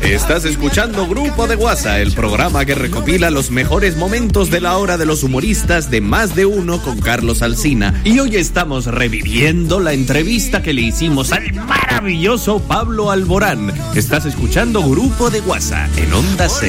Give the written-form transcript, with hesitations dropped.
Estás escuchando Grupo de WhatsApp, el programa que recopila los mejores momentos de la hora de los humoristas de Más de Uno con Carlos Alsina. Y hoy estamos reviviendo la entrevista que le hicimos al maravilloso Pablo Alborán. Estás escuchando Grupo de WhatsApp en Onda C.